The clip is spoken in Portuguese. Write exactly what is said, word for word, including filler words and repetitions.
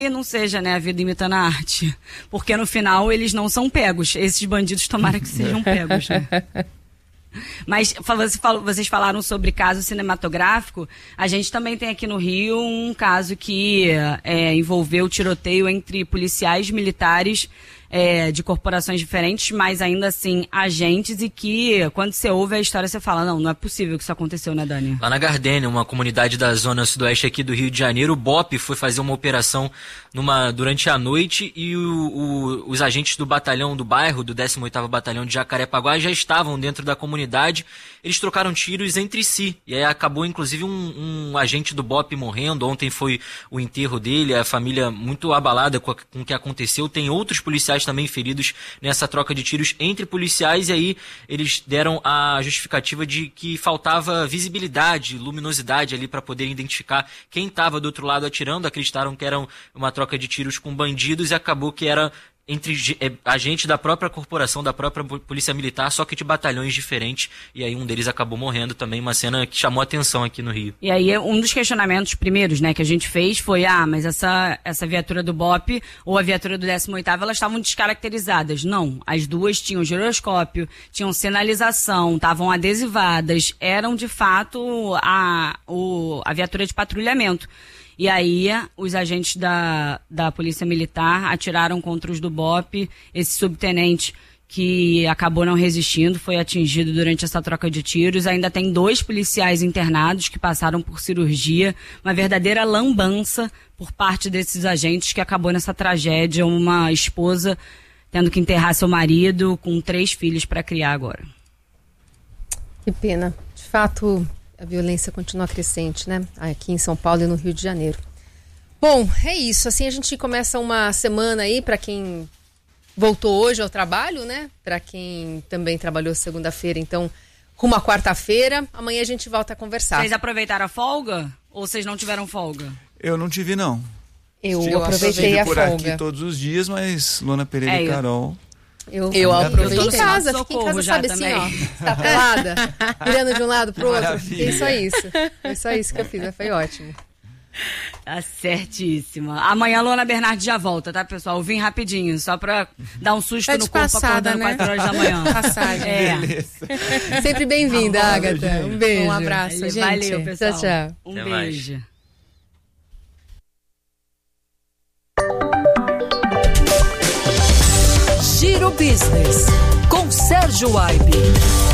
E não seja, né, a vida imitando a arte. Porque no final eles não são pegos. Esses bandidos tomara que sejam pegos, né? Mas vocês falaram sobre caso cinematográfico. A gente também tem aqui no Rio um caso que é, envolveu tiroteio entre policiais militares é, de corporações diferentes, mas ainda assim agentes, e que quando você ouve a história você fala, não, não é possível que isso aconteceu, né, Dani? Lá na Gardênia, uma comunidade da zona sudoeste aqui do Rio de Janeiro, o B O P foi fazer uma operação numa, durante a noite, e o, o, os agentes do batalhão do bairro, do décimo oitavo Batalhão de Jacarepaguá, já estavam dentro da comunidade. Eles trocaram tiros entre si, e aí acabou inclusive um, um agente do B O P morrendo. Ontem foi o enterro dele, a família muito abalada com, a, com o que aconteceu. Tem outros policiais também feridos nessa troca de tiros entre policiais, e aí eles deram a justificativa de que faltava visibilidade, luminosidade ali para poder identificar quem estava do outro lado atirando. Acreditaram que era uma troca de tiros com bandidos, e acabou que era entre é, agente da própria corporação, da própria polícia militar, só que de batalhões diferentes, e aí um deles acabou morrendo também, uma cena que chamou atenção aqui no Rio. E aí um dos questionamentos primeiros, né, que a gente fez foi, ah, mas essa, essa viatura do B O P ou a viatura do décimo oitavo, elas estavam descaracterizadas. Não, as duas tinham giroscópio, tinham sinalização, estavam adesivadas, eram de fato a, o, a viatura de patrulhamento. E aí, os agentes da, da Polícia Militar atiraram contra os do B O P. Esse subtenente, que acabou não resistindo, foi atingido durante essa troca de tiros. Ainda tem dois policiais internados que passaram por cirurgia. Uma verdadeira lambança por parte desses agentes, que acabou nessa tragédia. Uma esposa tendo que enterrar seu marido com três filhos para criar agora. Que pena. De fato, a violência continua crescente, né? Aqui em São Paulo e no Rio de Janeiro. Bom, é isso. Assim a gente começa uma semana aí, para quem voltou hoje ao trabalho, né? Para quem também trabalhou segunda-feira, então, rumo à quarta-feira. Amanhã a gente volta a conversar. Vocês aproveitaram a folga? Ou vocês não tiveram folga? Eu não tive, não. Eu eu aproveitei a por folga. aqui todos os dias, mas Luana Pereira é, e Carol... Eu, eu aproveitei em casa, fiquei em casa, sabe também. assim, ó, tá pelada, virando de um lado pro outro. Maravilha. Foi só isso, foi só isso que eu fiz, foi ótimo. Tá certíssima. Amanhã a Luana Bernardi já volta, tá, pessoal? Eu vim rapidinho, só pra dar um susto tá no corpo acordando né? quatro horas da manhã. Passagem. É. Sempre bem-vinda, Agatha. Um beijo. Um abraço, gente. Valeu, pessoal. Tchau, tchau. Um Até beijo. Mais. Giro Business, com Sérgio Aibe.